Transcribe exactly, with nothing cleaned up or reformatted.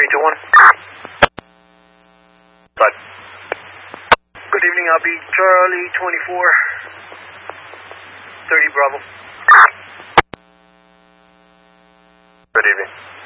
three two one. But good evening, I'll be Charlie twenty-four thirty Bravo. Good evening.